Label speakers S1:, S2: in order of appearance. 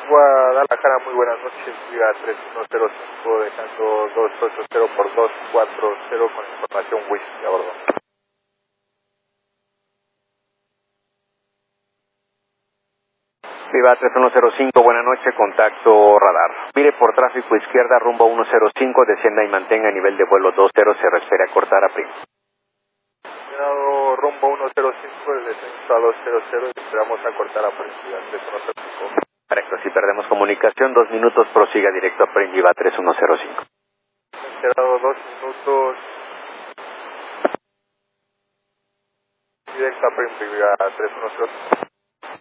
S1: Guadalajara, muy buenas noches, Viva 3105, dejando 280 por 240 con información whisky a bordo.
S2: Viva 3105, buenas noches, contacto radar. Mire por tráfico izquierda, rumbo 105, descienda y mantenga nivel de vuelo 20, se refiere a cortar a primo.
S1: Rumbo 105, el descenso a 200 y esperamos a cortar a primo, Viva 3105.
S2: Correcto, si perdemos comunicación, 2 minutos, prosiga directo a primo, Viva 3105.
S1: Esperado 2 minutos, directo a primo, Viva 3105.